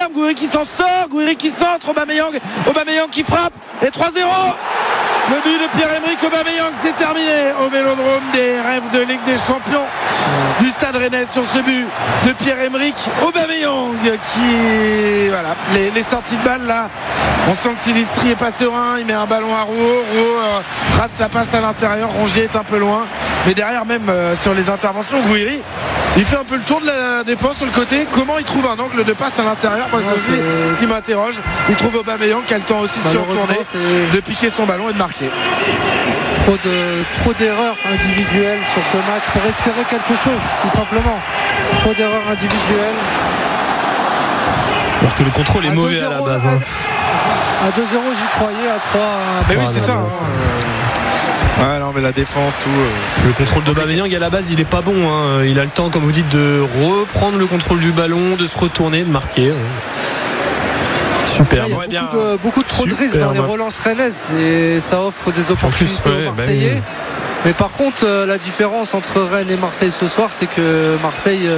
ferme, Gouiri qui s'en sort, Gouiri qui centre, Aubameyang qui frappe, et 3-0. Le but de Pierre-Emerick Aubameyang, c'est terminé au Vélodrome des rêves de Ligue des Champions du Stade Rennais sur ce but de Pierre-Emerick Aubameyang qui, voilà, les sorties de balle là, on sent que Silvestri est pas serein, il met un ballon à Rouault, rate sa passe à l'intérieur, Rongier est un peu loin, mais derrière même sur les interventions, Gouiri il fait un peu le tour de la défense sur le côté. Comment il trouve un angle de passe à l'intérieur? Parce que c'est ce qui m'interroge. Il trouve Aubameyang qui a le temps aussi de se retourner, de piquer son ballon et de marquer. Trop d'erreurs individuelles sur ce match pour espérer quelque chose, tout simplement. Trop d'erreurs individuelles. Alors que le contrôle est mauvais à la base. À 2-0, j'y croyais, à 3. Mais oui, c'est ça. Ouais, non, mais la défense, tout. Le contrôle de Aubameyang à la base, il est pas bon. Il a le temps, comme vous dites, de reprendre le contrôle du ballon, de se retourner, de marquer. Super. Il y a beaucoup de trop de risques dans les relances rennaises et ça offre des opportunités aux Marseillais. Mais par contre, la différence entre Rennes et Marseille ce soir, c'est que Marseille,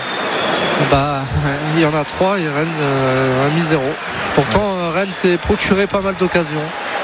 il y en a 3 et Rennes a mis 0. Pourtant, Rennes s'est procuré pas mal d'occasions.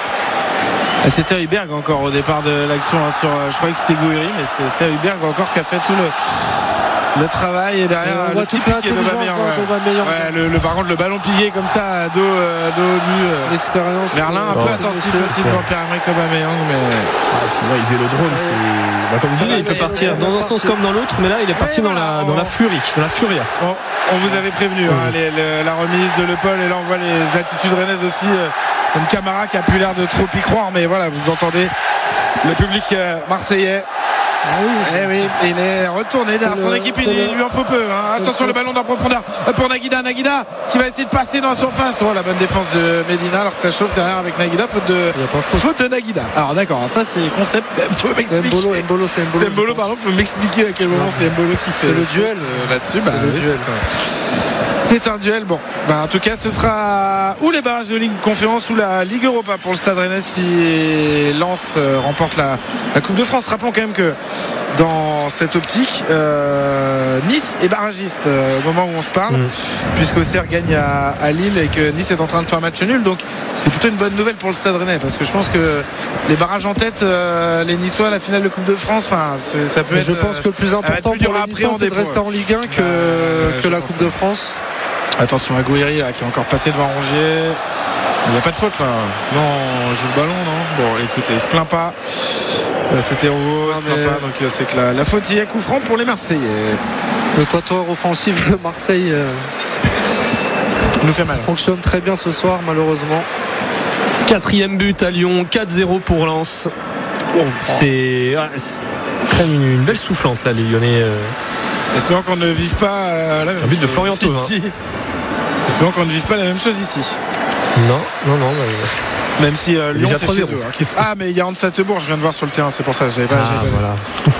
C'était Hüberg encore au départ de l'action sur, je croyais que c'était Gouiri, mais c'est Hüberg encore qui a fait tout le travail et derrière le petit piqué d'Aubameyang. Par contre le ballon pillé comme ça dos au but. L'expérience. Merlin un peu attentif aussi devant Pierre-Emerick Aubameyang, mais il le drone, c'est comme vous disiez, il peut partir dans un sens comme dans l'autre, mais là il est parti dans la furie, dans la furia. On vous avait prévenu, la remise de Le Paul, et là on voit les attitudes rennaises aussi, comme Camara qui a plus l'air de trop y croire, mais voilà, vous entendez le public marseillais. Oui, il est retourné derrière son équipe, il lui en faut peu. Attention, le ballon dans la profondeur pour Naguida qui va essayer de passer dans la surface. La bonne défense de Medina alors que ça chauffe derrière avec Naguida, faute de Naguida. Alors d'accord, ça c'est concept, faut m'expliquer. C'est Mbolo, pardon, faut m'expliquer à quel moment c'est Mbolo qui fait le duel là-dessus. C'est un duel. Bon, en tout cas, ce sera ou les barrages de Ligue Conférence ou la Ligue Europa pour le Stade Rennais si Lens remporte la Coupe de France. Rappelons quand même que dans cette optique, Nice est barragiste au moment où on se parle, puisqu'Auxerre gagne à Lille et que Nice est en train de faire match nul. Donc c'est plutôt une bonne nouvelle pour le Stade Rennais, parce que je pense que les barrages en tête, les Niçois, la finale de Coupe de France, ça peut être. Je pense que le plus important pour les Niçois, c'est de rester en Ligue 1 que la Coupe de France. Attention à Gouiri là, qui est encore passé devant Rongier. Il n'y a pas de faute là. Non, on joue le ballon, non? Bon, écoutez, il se plaint pas. C'était Rouault, il se plaint pas. Donc c'est que la faute y est, coup franc pour les Marseillais. Le quatuor offensif de Marseille nous fait mal. Fonctionne très bien ce soir, malheureusement. 4e but à Lyon, 4-0 pour Lens. C'est quand même une belle soufflante là, les Lyonnais. Espérons qu'on ne vive pas la même chose. Un but de Florian Thauvin. Espérons qu'on ne vive pas la même chose ici. Non. Même si Lyon c'est chez eux. Mais il y a Hans Sattebourg, je viens de voir sur le terrain, c'est pour ça que j'avais pas. Voilà.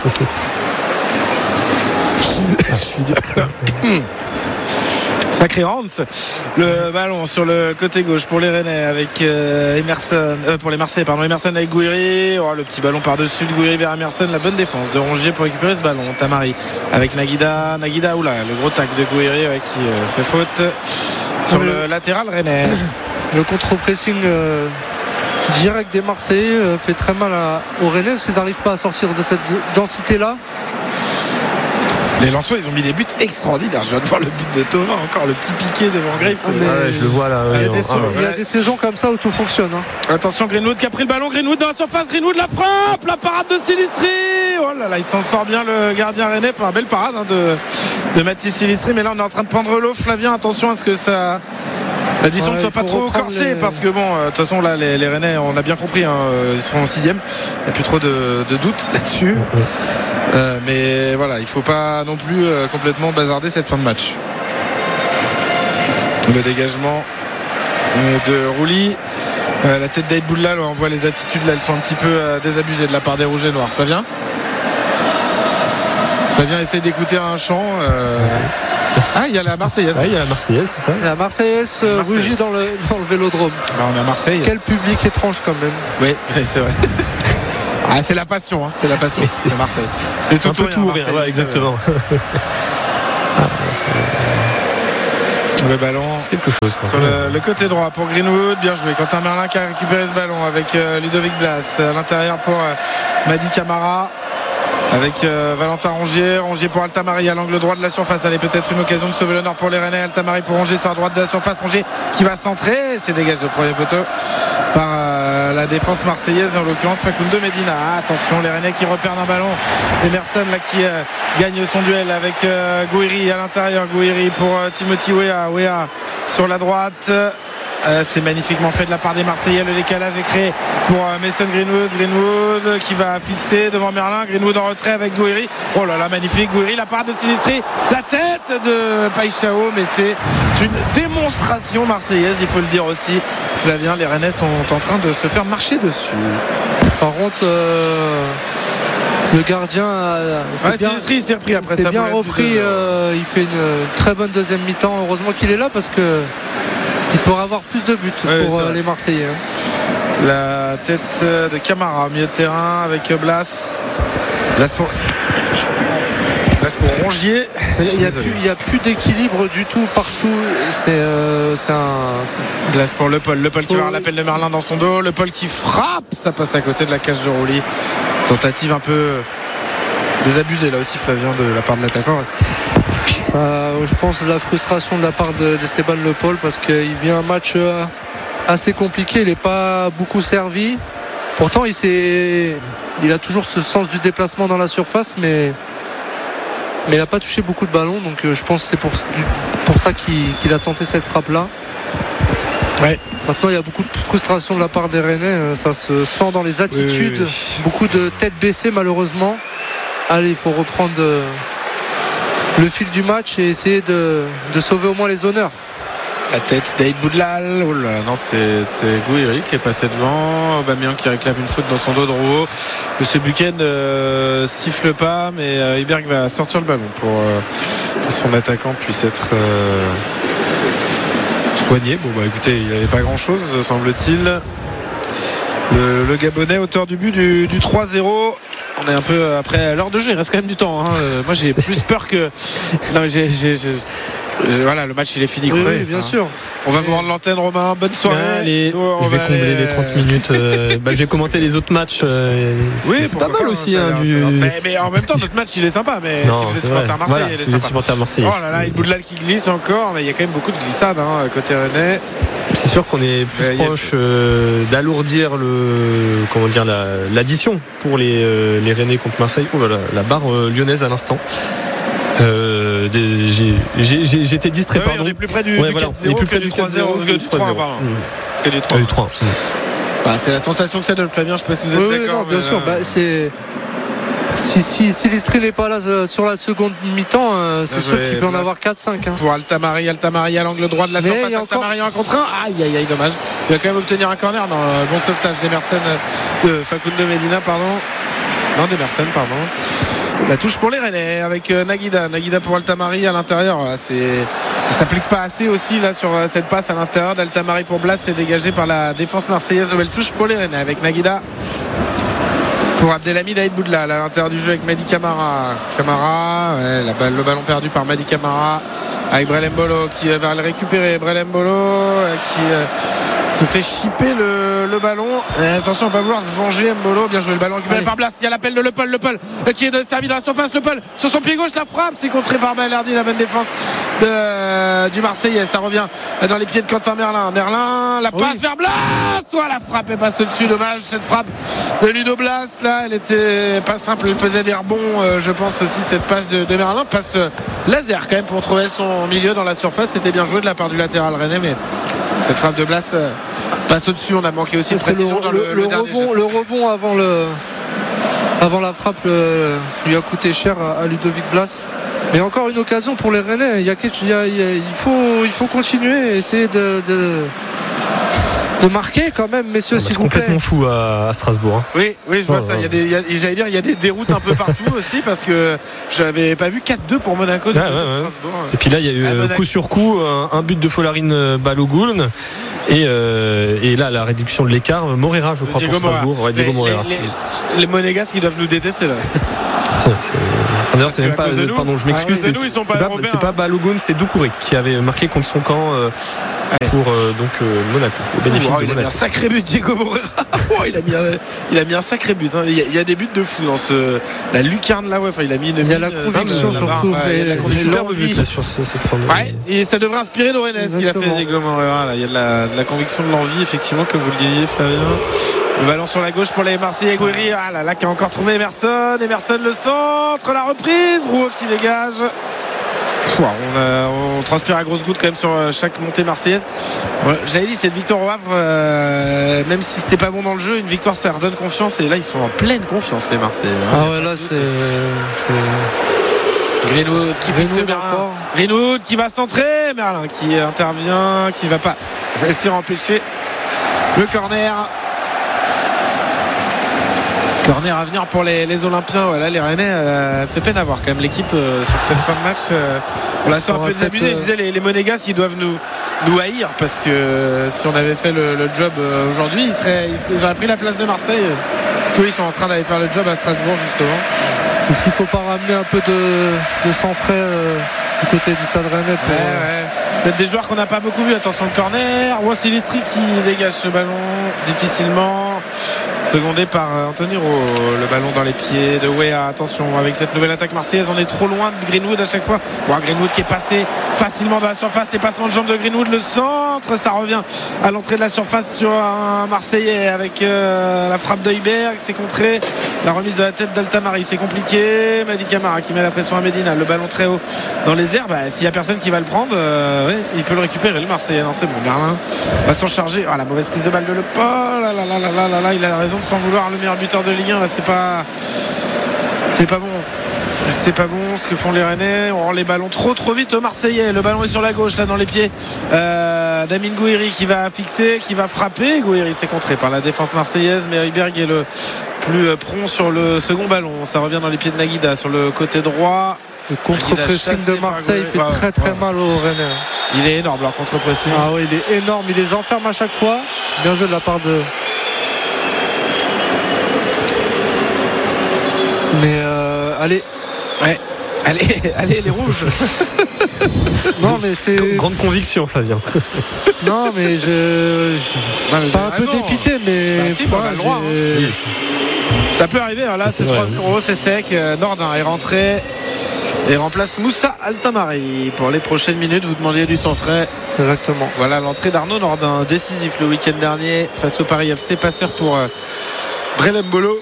Sacré Hans. Le ballon sur le côté gauche pour les Rennais avec Emerson, pour les Marseillais, Emerson avec Gouiri. Le petit ballon par-dessus de Gouiri vers Emerson. La bonne défense de Rongier pour récupérer ce ballon. Tamari avec Naguida, le gros tac de Gouiri qui fait faute sur le latéral Rennais. Le contre-pressing direct des Marseillais fait très mal aux Rennais parce qu'ils n'arrivent pas à sortir de cette densité-là. Les Lensois, ils ont mis des buts extraordinaires. Je viens de voir le but de Thauvin, encore le petit piqué devant Griffe. Je le vois là. Il y a des saisons comme ça où tout fonctionne. Attention, Greenwood qui a pris le ballon. Greenwood dans la surface. Greenwood la frappe. La parade de Silvestri. Oh là là, il s'en sort bien le gardien rennais. Belle parade de Mathis Silvestri. Mais là, on est en train de prendre l'eau. Flavien, attention à ce que ça. L'addition ne soit pas trop corsée parce que de toute façon là les Rennais, on a bien compris, ils seront en 6e. Il n'y a plus trop de doutes là-dessus. Mais voilà, il ne faut pas non plus complètement bazarder cette fin de match. Le dégagement de Rouli, la tête d'Aïboula, on voit les attitudes là, elles sont un petit peu désabusées de la part des Rouges et Noirs. Flavien essaie d'écouter un chant. Il y a la Marseillaise. Il y a la Marseillaise, c'est ça. La Marseillaise rugit dans le Vélodrome. On est à Marseille. Quel public étrange quand même. Oui, c'est vrai. C'est la passion, c'est la passion. C'est Marseille. C'est un peu tout, exactement. Le ballon sur le côté droit pour Greenwood, bien joué. Quentin Merlin qui a récupéré ce ballon avec Ludovic Blas à l'intérieur pour Mady Camara avec Valentin Rongier pour Altamari à l'angle droit de la surface. Allez, peut-être une occasion de sauver l'honneur pour les Rennais. Altamari pour Rongier sur la droite de la surface. Rongier qui va centrer, c'est dégagé au premier poteau par la défense marseillaise, en l'occurrence Facundo Medina. Attention, les Rennais qui repèrent un ballon. Emerson là qui gagne son duel avec Gouiri à l'intérieur. Gouiri pour Timothy Weah sur la droite. C'est magnifiquement fait de la part des Marseillais. Le décalage est créé pour Mason Greenwood qui va fixer devant Merlin. Greenwood en retrait avec Gouiri. Oh là là, magnifique Gouiri, la parade de Sinistri, la tête de Paixão, mais c'est une démonstration marseillaise, il faut le dire aussi. Flavien, les Rennais sont en train de se faire marcher dessus. Par contre, le gardien Sinistri s'est repris après ça. C'est bien repris, il fait une très bonne deuxième mi-temps. Heureusement qu'il est là parce que il pourrait avoir plus de buts pour les Marseillais. La tête de Camara, milieu de terrain avec Blas pour Rongier. Il n'y a plus d'équilibre du tout partout. C'est Blas pour Le Paul qui va avoir l'appel de Merlin dans son dos. Le Paul qui frappe, ça passe à côté de la cage de Rouly. Tentative un peu désabusée là aussi, Flavien, de la part de l'attaquant. Je pense la frustration de la part d'Esteban Le Paul parce qu'il vient un match assez compliqué, il n'est pas beaucoup servi. Pourtant il a toujours ce sens du déplacement dans la surface, mais il n'a pas touché beaucoup de ballons, donc je pense que c'est pour ça qu'il a tenté cette frappe là. Ouais. Maintenant il y a beaucoup de frustration de la part des Rennais, ça se sent dans les attitudes, beaucoup de têtes baissées malheureusement. Allez, il faut reprendre le fil du match et essayer de sauver au moins les honneurs. La tête d'Aïd Boudlal. Oh là, non, c'était Gouiri qui est passé devant. Aubameyang qui réclame une faute dans son dos de Rouault. Monsieur Buchen siffle pas, mais Iberg va sortir le ballon pour que son attaquant puisse être soigné. Bon bah écoutez, il n'y avait pas grand chose semble-t-il. Le Gabonais, auteur du but du 3-0. On est un peu après l'heure de jeu, il reste quand même du temps. Moi j'ai plus peur que. Non, voilà, le match il est fini. Oui, bien sûr. On va vous rendre l'antenne, Romain. Bonne soirée. Allez, je vais combler les 30 minutes. Je vais commenter les autres matchs. C'est pas mal aussi. Mais en même temps, notre match il est sympa. Mais non, si vous êtes supporter Marseille, voilà, si vous êtes supporter Marseille. Oh là là, il Boudlal qui glisse encore. Mais il y a quand même beaucoup de glissades côté Rennais. C'est sûr qu'on est plus proche d'alourdir l'addition pour les Rennais contre Marseille. Oh là là, la barre lyonnaise à l'instant. J'étais distrait, pardon. On est plus près du 4-0 que du 3-0 que du 3-0. Que du 3. C'est la sensation que ça donne, Flavien. Je ne sais pas si vous êtes d'accord. Non, bien sûr. Si Sinistri n'est pas là sur la seconde mi-temps, c'est sûr qu'il peut en avoir 4-5. Pour Altamari à l'angle droit de la surface. Altamari en contre 1. Aïe, dommage. Il va quand même obtenir un corner. Bon sauvetage d'Emerson, Facundo Medina, pardon. Non, d'Emerson, pardon. La touche pour les Rennais avec Naguida pour Altamari à l'intérieur. Ça s'applique pas assez aussi là sur cette passe à l'intérieur d'Altamari pour Blas. C'est dégagé par la défense marseillaise. Nouvelle touche pour les Rennais avec Naguida pour Abdelhamid Aïd Boudlal à l'intérieur du jeu avec Mady Camara. Le ballon perdu par Mady Camara avec Brelem Bolo qui va le récupérer. Brelem Bolo qui se fait chipper le ballon. Attention, on va pas vouloir se venger. Mbolo, bien joué, le ballon récupéré par Blas. Il y a l'appel de Le Paul qui est servi dans la surface. Le Paul sur son pied gauche, la frappe, c'est contré par Balerdi, la bonne défense du Marseillais. Ça revient dans les pieds de Quentin Merlin, la passe vers Blas. La frappe est passée au-dessus, dommage cette frappe de Ludo Blas là, elle était pas simple, il faisait des rebonds, je pense aussi cette passe de Merlin, passe laser quand même pour trouver son milieu dans la surface. C'était bien joué de la part du latéral rennais, mais cette frappe de Blas passe au-dessus. On a manqué aussi de précision dans le dernier geste. Le rebond avant la frappe lui a coûté cher à Ludovic Blas. Mais encore une occasion pour les Rennais. Il faut continuer, essayer de marquer quand même, messieurs, s'il vous plaît. C'est complètement fou à Strasbourg. Oui, je vois ça. Il y a des déroutes un peu partout aussi, parce que je n'avais pas vu 4-2 pour Monaco de Strasbourg. Et puis là, il y a eu coup sur coup un but de Folarine Balogun. Et là, la réduction de l'écart, Morera, je crois, pour Strasbourg. Diego Morera. Les Monégasques, ils doivent nous détester là. D'ailleurs, c'est même pas. Pardon, je m'excuse. C'est pas Balogun, c'est Doucouré qui avait marqué contre son camp pour Monaco. Au bénéfice de Monaco. Il a mis un sacré but, Diego Moreira. Il a mis un sacré but. Hein. Il y a des buts de fou dans la lucarne là. Ouais, enfin, il a mis une. Il y a la conviction surtout. Il y a un superbe but là sur cette fin de. Ouais, et ça devrait inspirer Lorenez qu'il a fait Diego Moreira. Là, il y a de la conviction, de l'envie, effectivement, comme vous le disiez, Flavien. Le ballon sur la gauche pour les Marseillais. Gouiri, là qui a encore trouvé Emerson. Emerson le centre, la reprise. Rouault qui dégage. On transpire à grosses gouttes quand même sur chaque montée marseillaise. Voilà, je l'avais dit, cette victoire au Havre, même si c'était pas bon dans le jeu, une victoire ça redonne confiance. Et là ils sont en pleine confiance les Marseillais. Ah ouais, là c'est Greenwood qui fixe Merlin. Greenwood qui va centrer. Merlin qui intervient, qui va pas réussir à empêcher le corner. Corner à venir pour les Olympiens. Voilà, les Rennais fait peine à voir quand même l'équipe sur cette fin de match. On la sent un peu désabusée. Je disais les Monégas ils doivent nous haïr parce que si on avait fait le job aujourd'hui, ils auraient pris la place de Marseille. Parce qu'ils sont en train d'aller faire le job à Strasbourg justement. Est-ce qu'il ne faut pas ramener un peu de sang frais du côté du Stade Rennais pour... Peut-être des joueurs qu'on n'a pas beaucoup vu. Attention le corner. Silvestri qui dégage ce ballon difficilement. Secondé par Anthony Rowe. Le ballon dans les pieds de Weah. Attention avec cette nouvelle attaque marseillaise. On est trop loin de Greenwood à chaque fois. Greenwood qui est passé facilement dans la surface. Les passements de jambes de Greenwood. Le centre. Ça revient à l'entrée de la surface sur un Marseillais avec la frappe d'Heuberg. C'est contré. La remise de la tête d'Altamari. C'est compliqué. Madi Camara qui met la pression à Medina. Le ballon très haut dans les airs. S'il n'y a personne qui va le prendre, il peut le récupérer le Marseillais. Non, c'est bon. Merlin va s'en charger. La mauvaise prise de balle de Le Paul. Il a raison de s'en vouloir. Le meilleur buteur de Ligue 1. Là, c'est pas bon. C'est pas bon ce que font les Rennais. On rend les ballons trop vite aux Marseillais. Le ballon est sur la gauche là dans les pieds d'Amine Gouiri qui va fixer, qui va frapper. Gouiri s'est contré par la défense marseillaise, mais Heuberg est le plus prompt sur le second ballon. Ça revient dans les pieds de Nagida sur le côté droit. Le contre-pressing de Marseille fait très mal aux Rennais. Il est énorme leur contre-pressing. Ah oui, il est énorme. Il les enferme à chaque fois. Bien joué de la part de... Mais allez. Ouais. Allez les rouges. Non mais c'est grande conviction Flavien. Non mais pas un peu dépité mais si, on a le droit. Ça peut arriver là, c'est 3-0, c'est sec. Nordin est rentré et remplace Moussa Altamari pour les prochaines minutes. Vous demandiez du sang frais. Exactement. Voilà l'entrée d'Arnaud Nordin, décisif le week-end dernier face au Paris FC, passeur pour Brelem Bolo.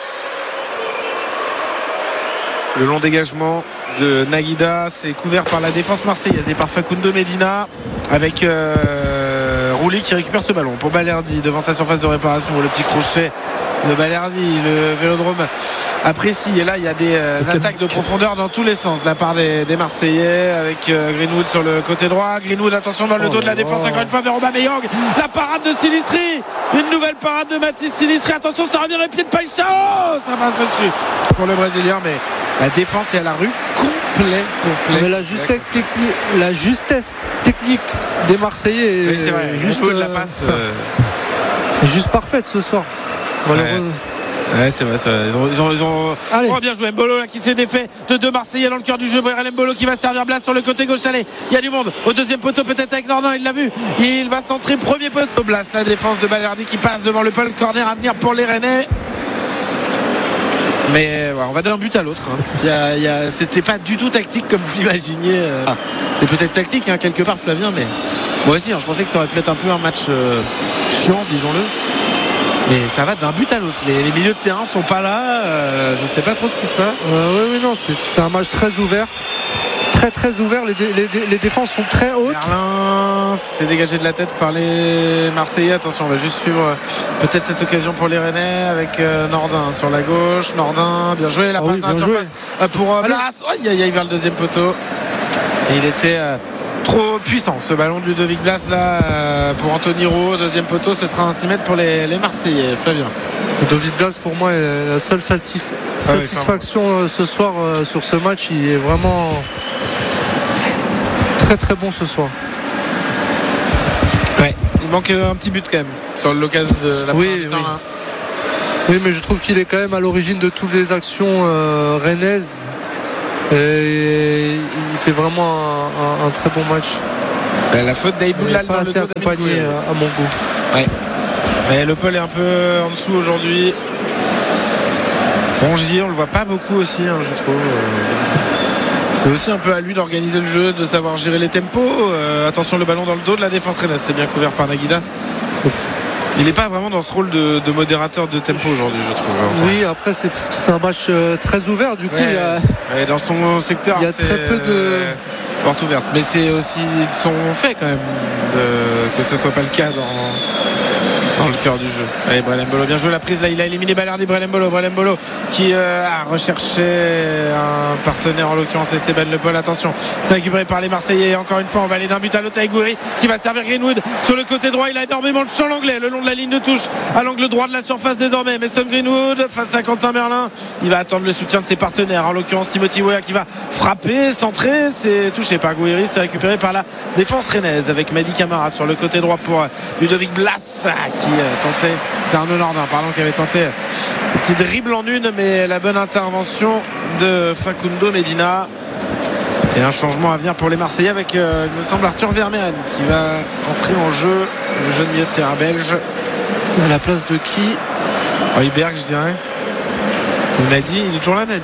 Le long dégagement de Nagida, c'est couvert par la défense marseillaise et par Facundo Medina avec Roulier qui récupère ce ballon pour Balerdi devant sa surface de réparation. Le petit crochet de Balerdi, le Vélodrome apprécie. Et là il y a des attaques de profondeur dans tous les sens de la part des Marseillais avec Greenwood sur le côté droit. Greenwood, attention dans le dos de la défense encore une fois vers Aubameyang. La parade de Silistri, une nouvelle parade de Mathis Silistri. Attention, ça revient dans les pieds de Paixão. Ça passe au-dessus pour le Brésilien, mais la défense est à la rue complet. Mais la justesse technique des Marseillais est vrai, juste de la passe juste parfaite ce soir. Ouais, c'est vrai. Ils ont... bien joué. Mbolo là, qui s'est défait de deux Marseillais dans le cœur du jeu. Mbolo qui va servir Blas sur le côté gauche. Allez, il y a du monde au deuxième poteau, peut-être avec Nordin. Il l'a vu. Il va centrer premier poteau. Blas, la défense de Balerdi qui passe devant le Paul. Corner à venir pour les Rennais. Mais on va d'un but à l'autre. C'était pas du tout tactique comme vous l'imaginiez. C'est peut-être tactique quelque part, Flavien, mais moi aussi je pensais que ça aurait pu être un peu un match chiant, disons-le. Mais ça va d'un but à l'autre. Les milieux de terrain sont pas là. Je sais pas trop ce qui se passe. Oui, non, c'est un match très ouvert. Très ouvert. Les défenses sont très hautes. Merlin s'est dégagé de la tête par les Marseillais. Attention, on va juste suivre peut-être cette occasion pour les Rennais avec Nordin sur la gauche. Nordin, bien joué. La passe dans la surface pour Blas. Il vers le deuxième poteau. Et il était trop puissant ce ballon de Ludovic Blas là pour Anthony Rowe. Deuxième poteau, ce sera un 6 mètres pour les Marseillais. Flavien. Ludovic Blas pour moi est la seule satisfaction ce soir sur ce match. Il est vraiment très bon ce soir. Ouais, il manque un petit but quand même sur l'occasion de la première mi-temps. Oui, mais je trouve qu'il est quand même à l'origine de toutes les actions rennaises Et il fait vraiment un très bon match. La faute d'Aïd Boudlal pas assez accompagné à mon goût. Ouais. Mais Le Paul est un peu en dessous aujourd'hui. Rongier, on le voit pas beaucoup aussi, je trouve. C'est aussi un peu à lui d'organiser le jeu, de savoir gérer les tempos. Attention, le ballon dans le dos de la défense rennaise, c'est bien couvert par Naguida. Il n'est pas vraiment dans ce rôle de modérateur de tempo aujourd'hui, je trouve. Oui, après c'est parce que c'est un match très ouvert, du coup dans son secteur, il y a très peu de portes ouvertes. Mais c'est aussi son fait quand même que ce soit pas le cas dans le cœur du jeu. Allez, Brelem Bolo, bien joué la prise là, il a éliminé Balerdi. Brelem Bolo qui a recherché un partenaire, en l'occurrence Esteban Le Paul. Attention, c'est récupéré par les Marseillais. Encore une fois, on va aller d'un but à l'autre avec Gouiri qui va servir Greenwood sur le côté droit. Il a énormément de champ l'anglais le long de la ligne de touche à l'angle droit de la surface désormais. Mason Greenwood face à Quentin Merlin, il va attendre le soutien de ses partenaires, en l'occurrence Timothy Weah qui va frapper, centrer. C'est touché par Gouiri, c'est récupéré par la défense rennaise avec Mady Camara sur le côté droit pour Ludovic Blas qui tentait, c'est Arnaud Nordin qui avait tenté un petit dribble en une, mais la bonne intervention de Facundo Medina. Et un changement à venir pour les Marseillais avec il me semble Arthur Vermeeren qui va entrer en jeu, le jeune milieu de terrain belge. À la place de qui? Højbjerg, je dirais. Nadi, il est toujours là, Nadi.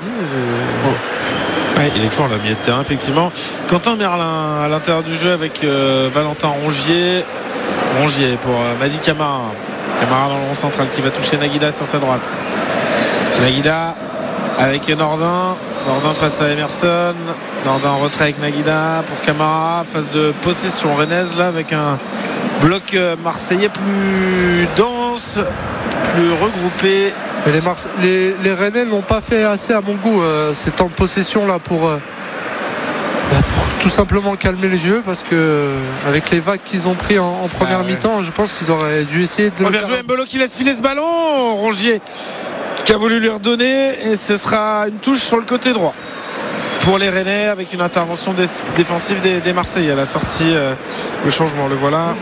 Ouais, il est toujours là, milieu de terrain, effectivement. Quentin Merlin à l'intérieur du jeu avec Valentin Rongier pour Mady Camara dans le rond central qui va toucher Naguida sur sa droite. Naguida avec Nordin face à Emerson. Nordin en retrait avec Naguida pour Camara, phase de possession rennaise là avec un bloc marseillais plus dense, plus regroupé. Et les Rennais n'ont pas fait assez à mon goût ces temps de possession là pour tout simplement calmer le jeu, parce que avec les vagues qu'ils ont pris en première mi-temps, je pense qu'ils auraient dû essayer de bien joué Mbolo qui laisse filer ce ballon. Rongier qui a voulu lui redonner, et ce sera une touche sur le côté droit pour les Rennais avec une intervention défensive des Marseillais à la sortie. Le changement, le voilà,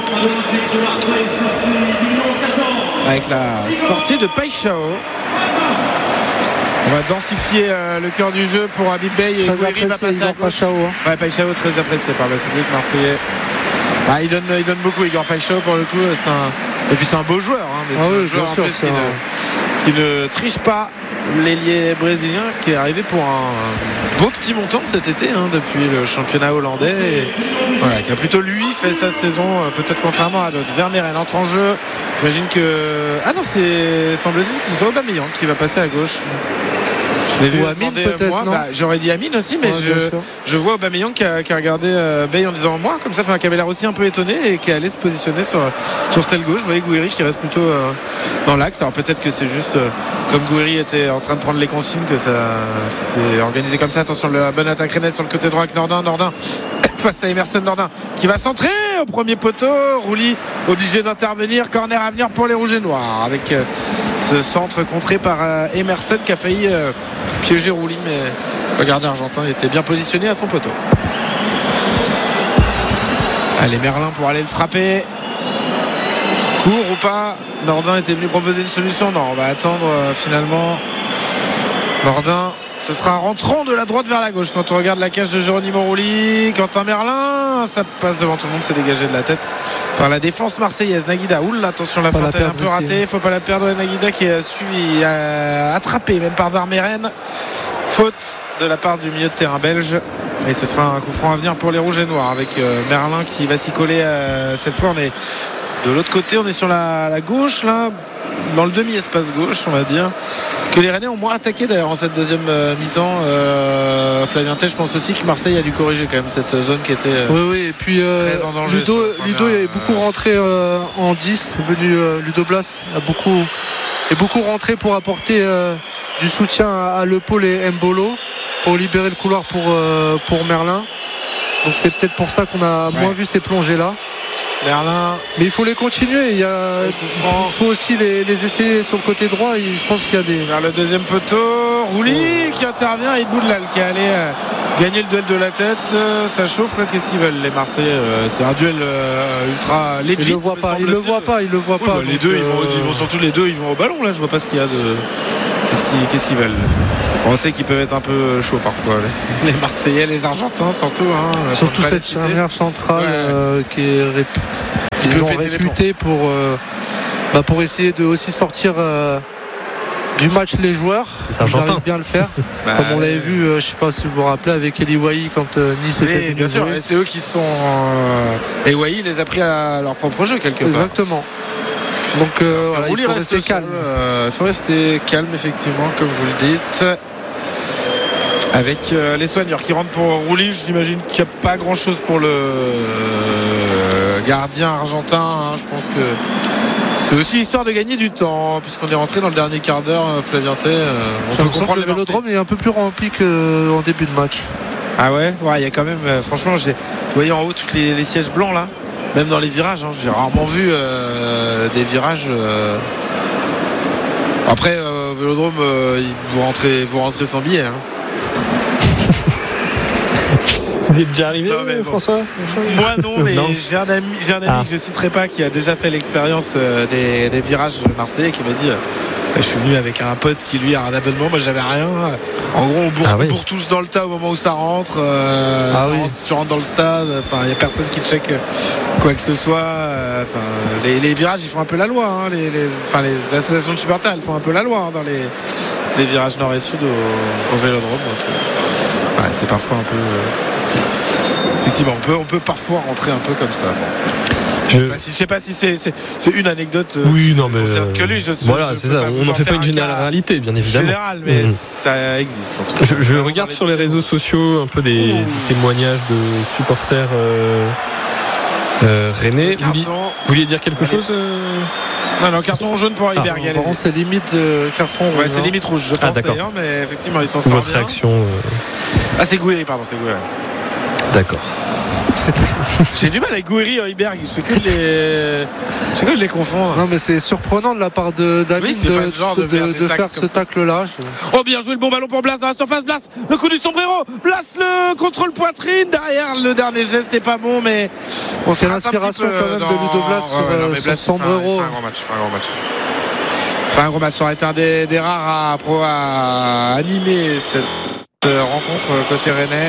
avec la sortie de Paixão. On va densifier le cœur du jeu pour Habib Beye, et Gouiri va passer à gauche. Paixão très apprécié par le public marseillais. Il donne beaucoup, Igor Paixão, pour le coup. Et puis c'est un beau joueur, mais c'est un joueur en plus qui ne triche pas. L'ailier brésilien qui est arrivé pour un beau petit montant cet été depuis le championnat hollandais, et qui a plutôt lui fait sa saison, peut-être contrairement à d'autres. Vermeeren entre en jeu. J'imagine que semble-t-il que ce soit Aubameyang qui va passer à gauche. Je l'ai vu Amine, peut-être, moi, j'aurais dit Amine aussi, mais je vois Aubameyang qui a regardé Beye en disant moi, comme ça, qui avait l'air aussi un peu étonné et qui allait se positionner sur stèle gauche. Vous voyez Gouiri qui reste plutôt dans l'axe. Alors peut-être que c'est juste comme Gouiri était en train de prendre les consignes que ça s'est organisé comme ça. Attention, la bonne attaque rennaise sur le côté droit avec Nordin face à Emerson. Nordin qui va centrer au premier poteau. Rouli obligé d'intervenir. Corner à venir pour les Rouges et Noirs avec ce centre contré par Emerson qui a failli piéger Rouli, mais le gardien argentin était bien positionné à son poteau. Allez, Merlin pour aller le frapper. Court ou pas? Nordin était venu proposer une solution. Non, on va attendre finalement. Nordin, ce sera un rentrant de la droite vers la gauche quand on regarde la cage de Geronimo Rouli. Quentin Merlin, ça passe devant tout le monde, c'est dégagé de la tête par la défense marseillaise. Naguida, attention, la feinte est un peu ratée, il faut pas la perdre. Naguida qui est suivi, attrapé même par Vermeeren. Faute de la part du milieu de terrain belge, et ce sera un coup franc à venir pour les Rouges et Noirs avec Merlin qui va s'y coller. Cette fois on est de l'autre côté, on est sur la gauche là, dans le demi-espace gauche, on va dire, que les Rennais ont moins attaqué d'ailleurs en cette deuxième mi-temps. Flavien Tay, je pense aussi que Marseille a dû corriger quand même cette zone qui était et puis très en danger. Ludo est beaucoup rentré en 10, Ludo Blas est beaucoup rentré pour apporter du soutien à Le Paul et Mbolo, pour libérer le couloir pour Merlin. Donc c'est peut-être pour ça qu'on a moins vu ces plongées là. Merlin, mais il faut les continuer. Il faut aussi les essayer sur le côté droit. Je pense qu'il y a des. Vers le deuxième poteau, Rouli qui intervient, et Boudlal qui est allé gagner le duel de la tête. Ça chauffe là. Qu'est-ce qu'ils veulent les Marseillais? C'est un duel ultra legit. Ils le voient pas. Les deux, ils vont surtout les deux, ils vont au ballon là. Je vois pas ce qu'il y a de. Qu'est-ce qu'ils veulent? On sait qu'ils peuvent être un peu chauds parfois, les Marseillais, les Argentins surtout. Surtout cette charnière centrale qu'ils ont réputée pour essayer de aussi sortir du match les joueurs. Ils arrivent bien à le faire. Comme on l'avait vu, je ne sais pas si vous vous rappelez, avec Eli Wahi quand Nice était venu. Bien sûr, et c'est eux qui sont. Et Wahi les a pris à leur propre jeu quelque part. Exactement. Donc il faut rester calme. Il faut rester calme, effectivement, comme vous le dites. Avec les soigneurs qui rentrent pour rouler, j'imagine qu'il n'y a pas grand chose pour le gardien argentin. Je pense que c'est aussi histoire de gagner du temps, puisqu'on est rentré dans le dernier quart d'heure. Flavien Tay, on peut comprendre le Vélodrome est un peu plus rempli qu'en début de match. Ah ouais, il y a quand même, franchement, vous voyez en haut tous les sièges blancs là, même dans les virages, j'ai rarement vu des virages. Après, au Vélodrome, vous rentrez sans billet. Vous y êtes déjà arrivé, François? Moi non, mais non. J'ai un ami que je ne citerai pas qui a déjà fait l'expérience des virages marseillais, qui m'a dit je suis venu avec un pote qui lui a un abonnement, moi j'avais rien. En gros on bourre tous dans le tas au moment où ça rentre, tu rentres dans le stade, il n'y a personne qui check quoi que ce soit. Les virages ils font un peu la loi, les associations de supporters elles font un peu la loi dans les virages nord et sud au Vélodrome, donc c'est parfois un peu effectivement on peut parfois rentrer un peu comme ça. Je sais pas si c'est une anecdote. Oui, non, mais que lui, c'est ça. On n'en fait pas une généralité, bien évidemment. Général, mais ça existe. En tout cas. Je regarde sur les réseaux sociaux un peu des témoignages de supporters rennais. Vous vouliez dire quelque chose? Non, carton jaune pour Heiberg. C'est limite carton rouge. Ouais, c'est limite rouge, je pense d'ailleurs, mais effectivement, ils s'en sortent. Votre réaction c'est Gouiri, pardon, c'est Gouiri. D'accord. J'ai du mal avec Gouiri et Heiberg, je fais que de les confondre. Non, mais c'est surprenant de la part de David de faire ce tacle-là. Oh, bien joué, le bon ballon pour Blas dans la surface. Blas, le coup du sombrero. Blas, le contrôle poitrine. Derrière, le dernier geste n'est pas bon, mais c'est l'inspiration quand même de Ludo Blas sur sombrero. C'est un gros match. Ça aurait été un des rares à animer cette rencontre côté rennais.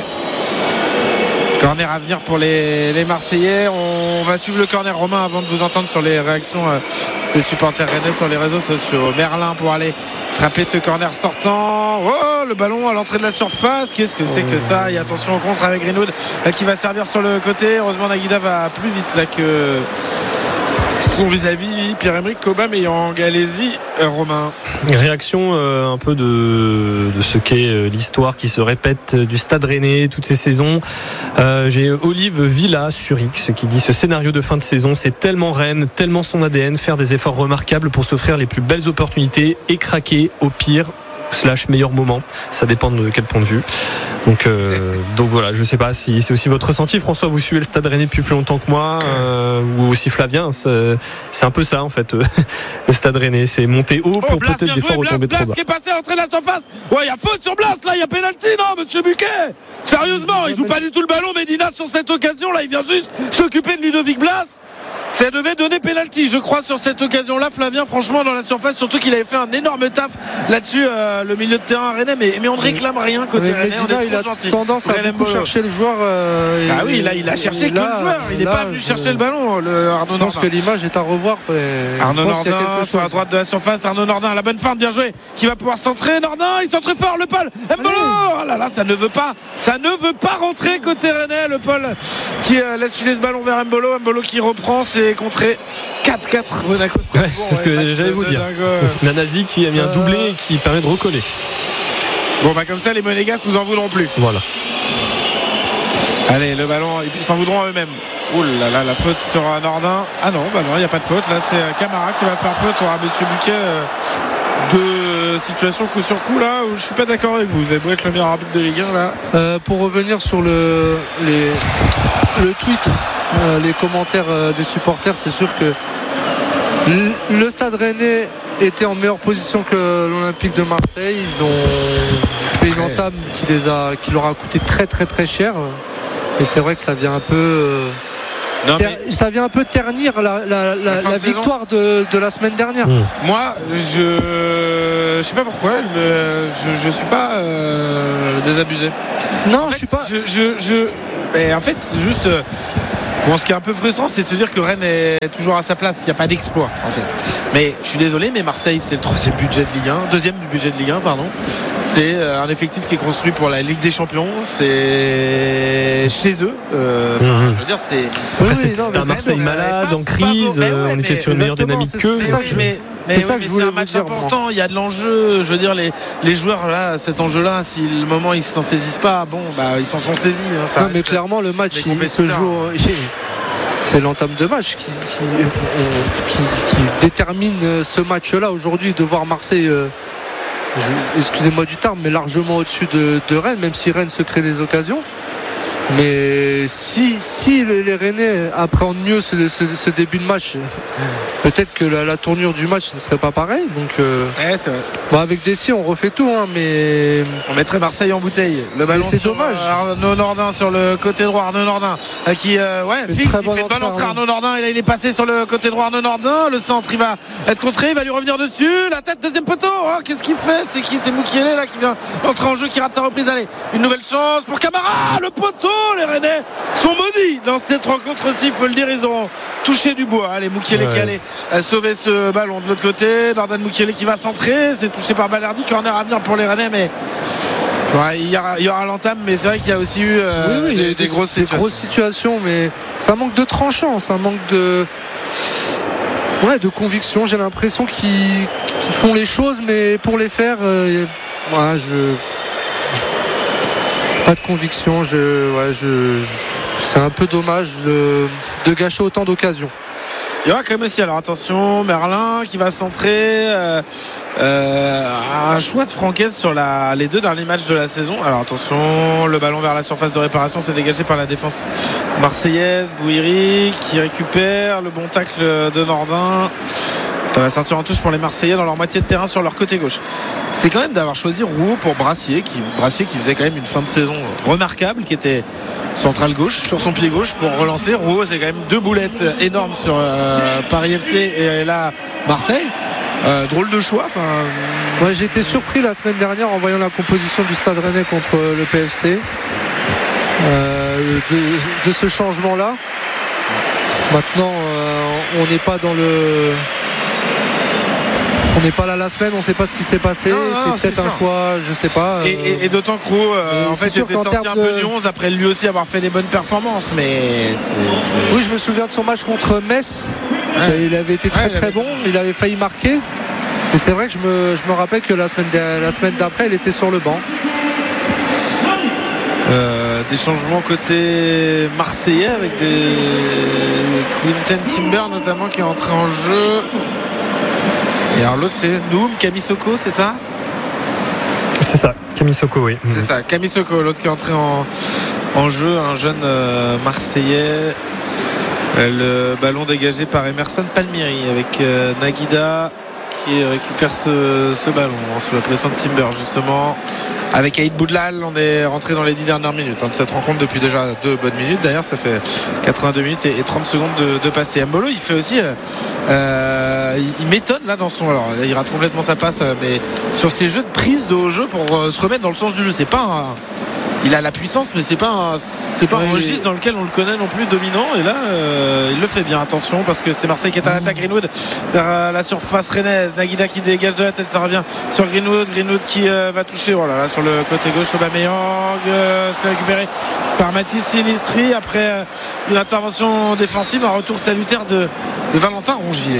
Corner à venir pour les Marseillais. On va suivre le corner, Romain, avant de vous entendre sur les réactions des supporters rennais sur les réseaux sociaux. Merlin pour aller frapper ce corner sortant. Oh, le ballon à l'entrée de la surface. Qu'est-ce que c'est que ça? Et attention au contre avec Greenwood qui va servir sur le côté. Heureusement, Naguida va plus vite là que son vis-à-vis Pierre-Emerick Aubameyang. Allez-y, Romain. Réaction un peu de ce qu'est l'histoire qui se répète du Stade Rennais toutes ces saisons. J'ai Olive Villa sur X qui dit: ce scénario de fin de saison, c'est tellement Rennes, tellement son ADN, faire des efforts remarquables pour s'offrir les plus belles opportunités et craquer au pire / meilleur moment, ça dépend de quel point de vue. Donc voilà, je sais pas si c'est aussi votre ressenti. François, vous suivez le Stade Rennais depuis plus longtemps que moi, ou aussi Flavien. C'est un peu ça en fait. Le Stade Rennais, c'est monter haut pour peut-être des fois retomber trop bas. Qui est passé à l'entrée de la surface. Ouais, il y a faute sur Blas là, il y a pénalty, non, monsieur Buquet. Sérieusement, il joue pas du tout le ballon, Medina sur cette occasion là, il vient juste s'occuper de Ludovic Blas. Ça devait donner pénalty, je crois, sur cette occasion-là, Flavien, franchement, dans la surface, surtout qu'il avait fait un énorme taf là-dessus, le milieu de terrain rennais, mais on ne réclame rien côté rennais. Il a tendance à beaucoup chercher le joueur. Il a cherché que le joueur, il n'est pas venu chercher le ballon, Arnaud Nordin. Je pense que l'image est à revoir. Arnaud Nordin sur la droite de la surface, Arnaud Nordin, la bonne feinte, bien joué, qui va pouvoir centrer. Nordin, il centre fort, le Paul. Mbolo, oh là là, ça ne veut pas rentrer côté rennais, le Paul qui laisse filer ce ballon vers Mbolo qui reprend. C'est contré 4-4 Monaco. C'est ce que j'allais vous dire. Nanasi qui a mis un doublé et qui permet de recoller. Bon, comme ça, les Monégas nous en voudront plus. Voilà. Allez, le ballon, ils s'en voudront à eux-mêmes. Oh là là, la faute sur Nordin. Ah non, il n'y a pas de faute. Là, c'est Camara qui va faire faute à monsieur Buquet. De situation coup sur coup là où je suis pas d'accord avec vous. Vous avez beau être le meilleur arbitre de Ligue 1 là. Pour revenir sur le tweet, les commentaires des supporters, c'est sûr que le Stade Rennais était en meilleure position que l'Olympique de Marseille. Ils ont fait une entame qui leur a coûté très très très cher. Et c'est vrai que ça vient un peu ça vient un peu ternir la victoire de la semaine dernière. Moi, je sais pas pourquoi, je suis pas désabusé. Non, en fait, je suis pas. Mais en fait, juste. Bon, ce qui est un peu frustrant, c'est de se dire que Rennes est toujours à sa place, qu'il n'y a pas d'exploit, en fait. Mais je suis désolé, mais Marseille, c'est le deuxième budget du budget de Ligue 1, pardon. C'est un effectif qui est construit pour la Ligue des Champions. C'est chez eux. Je veux dire, c'est. C'est un Marseille malade, en crise. On était sur une meilleure dynamique qu'eux. C'est ça que je voulais. Mais c'est un match important, il y a de l'enjeu. Je veux dire, les joueurs là, cet enjeu-là, si le moment ils s'en saisissent pas, bon, bah ils s'en sont saisis. Non, mais clairement, le match, il se joue. C'est l'entame de match qui détermine ce match-là aujourd'hui, de voir Marseille. Excusez-moi du terme, mais largement au-dessus de Rennes, même si Rennes se crée des occasions. Mais si les Rennais appréhendent mieux ce début de match, peut-être que la tournure du match ne serait pas pareille. Donc, c'est vrai. Bon, avec Dessy, on refait tout, mais on mettrait Marseille en bouteille. Le ballon, c'est dommage. Arnaud Nordin sur le côté droit. Arnaud Nordin qui fixe, il fait une bonne entrée. Arnaud Nordin, et là il est passé sur le côté droit. Arnaud Nordin, le centre, il va être contré, il va lui revenir dessus. La tête, deuxième poteau. Oh, qu'est-ce qu'il fait? C'est Moukielé là qui vient entrer en jeu, qui rate sa reprise. Allez, une nouvelle chance pour Camara, le poteau. Les Rennais sont maudits dans cette rencontre aussi, il faut le dire, ils auront touché du bois. Allez, Moukielé qui allait sauver ce ballon de l'autre côté. Jordan Moukielé qui va centrer, c'est touché par Balerdi. Corner à venir pour les Rennais, mais il y aura l'entame, mais c'est vrai qu'il y a aussi eu des grosses situations, mais ça manque de tranchant, ça manque de conviction. J'ai l'impression qu'ils font les choses, mais pour les faire, pas de conviction. C'est un peu dommage de gâcher autant d'occasions. Il y aura quand même aussi, alors attention, Merlin qui va centrer, un choix de Francaise sur les deux derniers matchs de la saison. Alors attention, le ballon vers la surface de réparation, c'est dégagé par la défense marseillaise. Gouiri qui récupère le bon tacle de Nordin. Ça va sortir en touche pour les Marseillais dans leur moitié de terrain sur leur côté gauche. C'est quand même d'avoir choisi Rouault pour Brassier qui faisait quand même une fin de saison remarquable, qui était central gauche sur son pied gauche pour relancer. Rouault, c'est quand même deux boulettes énormes sur Paris FC et là Marseille. Drôle de choix. J'ai été surpris la semaine dernière en voyant la composition du Stade Rennais contre le PFC, de ce changement-là. Maintenant, on n'est pas là la semaine, on ne sait pas ce qui s'est passé. C'est peut-être un choix, je ne sais pas. Et d'autant que Roux, en fait, était sorti un peu du 11 après lui aussi avoir fait des bonnes performances. Mais oui, je me souviens de son match contre Metz. Il avait été très bon. Il avait failli marquer. Mais c'est vrai que je me rappelle que la semaine d'après, il était sur le banc. Des changements côté marseillais avec des Quinten Timber notamment qui est entré en jeu. Et alors l'autre c'est Noum Kamisoko, c'est ça? C'est ça, Kamisoko, oui. C'est ça, Kamisoko, l'autre qui est entré en jeu, un jeune Marseillais. Le ballon dégagé par Emerson Palmieri avec Naguida qui récupère ce ballon sous la pression de Timber justement. Avec Aïd Boudlal, on est rentré dans les 10 dernières minutes de cette rencontre depuis déjà 2 bonnes minutes. D'ailleurs, ça fait 82 minutes et 30 secondes de passer. Mbolo, il fait aussi, il m'étonne là dans son. Alors, là, il rate complètement sa passe, mais sur ses jeux de prise de haut jeu pour se remettre dans le sens du jeu, c'est pas il a la puissance, mais c'est pas un registre dans lequel on le connaît non plus dominant. Et là, il le fait bien. Attention, parce que c'est Marseille qui est à l'attaque. Greenwood vers la surface rennaise. Naguida qui dégage de la tête, ça revient sur Greenwood. Greenwood qui va toucher. Voilà, là sur le côté gauche, Aubameyang. C'est récupéré par Mathis Sinistri après une intervention défensive, un retour salutaire de Valentin Rongier.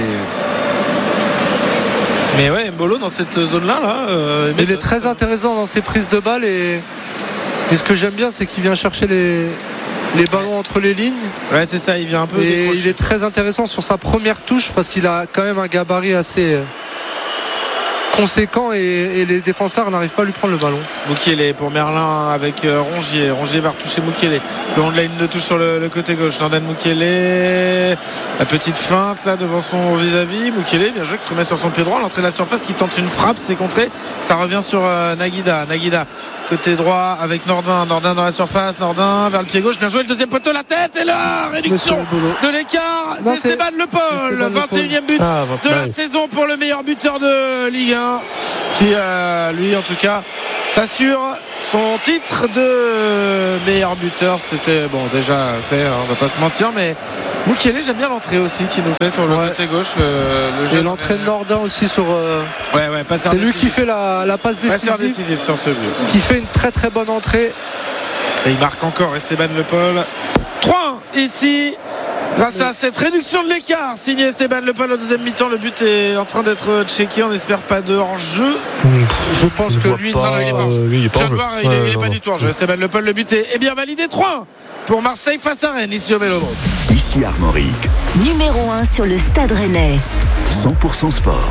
Mais ouais, Mbolo dans cette zone-là, il est très intéressant dans ses prises de balles et ce que j'aime bien, c'est qu'il vient chercher les ballons entre les lignes. Ouais, c'est ça, il vient un peu. Et il est très intéressant sur sa première touche parce qu'il a quand même un gabarit assez conséquent et les défenseurs n'arrivent pas à lui prendre le ballon. Mukiele pour Merlin avec Rongier. Rongier va retoucher Mukiele. Le long de la ligne de touche sur le côté gauche. Norden Mukiele. La petite feinte là devant son vis-à-vis. Mukiele, bien joué, qui se remet sur son pied droit. L'entrée de la surface qui tente une frappe, c'est contré. Ça revient sur Nagida. Nagida, côté droit avec Nordin. Nordin dans la surface. Nordin vers le pied gauche. Bien joué, le deuxième poteau, la tête et la réduction de l'écart d'Esteban Le Paul. 21e but de la saison pour le meilleur buteur de Ligue 1 qui lui en tout cas s'assure son titre de meilleur buteur. C'était bon déjà fait, on va pas se mentir, mais Mukiele, j'aime bien l'entrée aussi qu'il nous fait sur le côté gauche, le jeu. Et l'entrée de Nordin aussi sur c'est lui qui fait la passe décisive sur ce but, qui fait une très très bonne entrée et il marque encore Esteban Le Paul. 3-1 ici grâce à cette réduction de l'écart signé Esteban Le Paul au deuxième mi-temps. Le but est en train d'être checké, on espère pas de hors-jeu. Je pense que lui, non, il est pas hors-jeu. Il est pas du tout hors-jeu. Esteban Le Paul, le but est bien validé. 3-1 pour Marseille face à Rennes ici au Vélodrome. Ici Armorique, numéro 1 sur le Stade Rennais. 100% sport.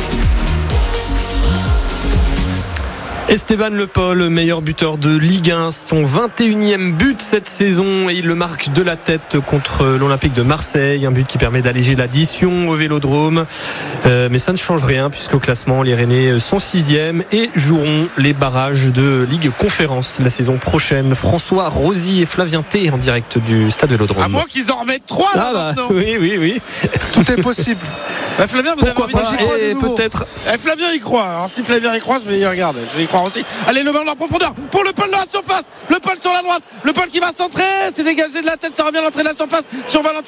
Esteban Le Paul, meilleur buteur de Ligue 1, son 21e but cette saison et il le marque de la tête contre l'Olympique de Marseille, un but qui permet d'alléger l'addition au Vélodrome, mais ça ne change rien puisqu'au classement les Rennais sont 6e et joueront les barrages de Ligue Conférence la saison prochaine. François Rosy et Flavien T en direct du Stade Vélodrome. À moins qu'ils en remettent 3 là maintenant. Oui. Tout est possible. Flavien, vous avez envie d'y croire de nouveau. Peut-être. Flavien y croit. Alors si Flavien y croit, je vais y regarder. Je vais y croire aussi. Allez, le ballon dans la profondeur pour Le Paul dans la surface. Le Paul sur la droite. Le Paul qui va centrer. C'est dégagé de la tête. Ça revient à l'entrée de la surface sur Valentin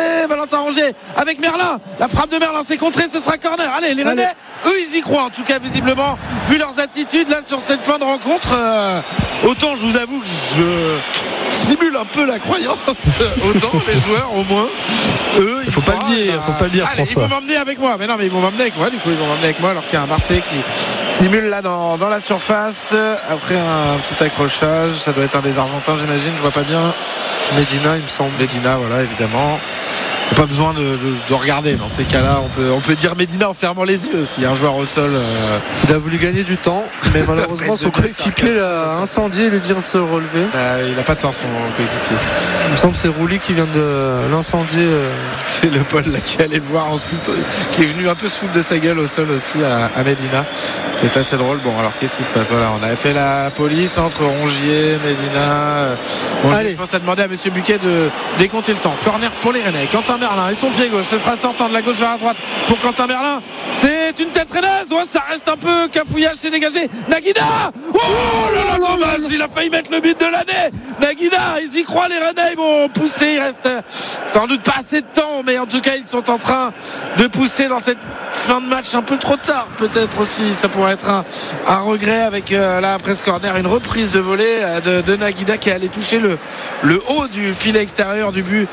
Rongier avec Merlin. La frappe de Merlin, c'est contré. Ce sera corner. Allez, les Rennais, eux, ils y croient. En tout cas, visiblement, vu leurs attitudes là sur cette fin de rencontre. Autant, je vous avoue que je simule un peu la croyance. Autant les joueurs, au moins, eux, il faut pas le dire, allez, François. Ils vont m'emmener avec moi. Mais non, mais ils vont m'emmener avec moi. Du coup, ils vont m'emmener avec moi alors qu'il y a un Marseillais qui simule là dans la surface. Après un petit accrochage, ça doit être un des Argentins, j'imagine. Je vois pas bien. Medina, il me semble. Medina, voilà, évidemment. Pas besoin de regarder dans ces cas-là. On peut dire Medina en fermant les yeux s'il y a un joueur au sol. Il a voulu gagner du temps, mais malheureusement son coéquipier l'a incendié et lui dire de se relever. Il n'a pas tort son coéquipier. Il me semble que c'est Rouly qui vient de l'incendier. C'est Le Paul là qui est allé le voir en se foutre, qui est venu un peu se foutre de sa gueule au sol aussi à Medina. C'est assez drôle. Bon, alors qu'est-ce qui se passe? Voilà, on avait fait la police entre Rongier, Medina. Rongier, je pense à demander à Monsieur Buquet de décompter le temps. Corner pour les Rennais. Quentin Merlin et son pied gauche, ce sera sortant de la gauche vers la droite pour Quentin Merlin. C'est une tête rennaise. Ça reste un peu cafouillage, c'est dégagé. Nagida, oh là, dommage, il a failli mettre le but de l'année. Nagida, ils y croient, les Rennais, ils vont pousser. Il reste sans doute pas assez de temps, mais en tout cas ils sont en train de pousser dans cette fin de match un peu trop tard, peut-être aussi. Ça pourrait être un regret avec là après ce corner, une reprise de volée de Nagida qui allait toucher le haut du filet extérieur du but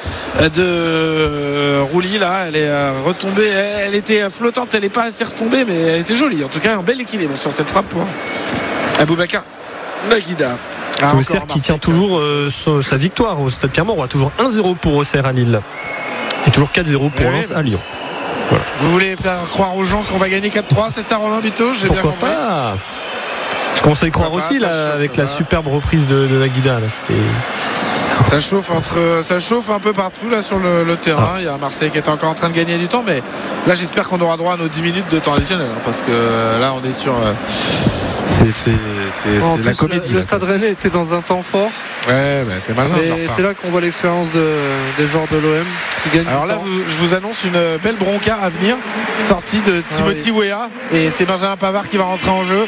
de Rouly. Là elle est retombée, elle était flottante, elle n'est pas assez retombée, mais elle était jolie. En tout cas un bel équilibre sur cette frappe pour Aboubacar Nagida. Auxerre qui tient toujours sa victoire au Stade Pierre-Mauroy, toujours 1-0 pour Auxerre à Lille et toujours 4-0 pour Lens à Lyon. Voilà. Vous voulez faire croire aux gens qu'on va gagner 4-3, c'est ça, Romain Bito? Pourquoi pas? Je commence à y croire aussi là, avec la superbe reprise de Nagida là, c'était... Ça chauffe un peu partout là sur le terrain. Il y a Marseille qui est encore en train de gagner du temps, mais là j'espère qu'on aura droit à nos 10 minutes de temps additionnel, parce que là on est sur c'est la comédie. Le Stade Rennais était dans un temps fort. Ouais, c'est malin. Et c'est là qu'on voit l'expérience des joueurs de l'OM qui gagnent. Alors là, je vous annonce une belle bronca à venir, sortie de Timothy Weah, et c'est Benjamin Pavard qui va rentrer en jeu.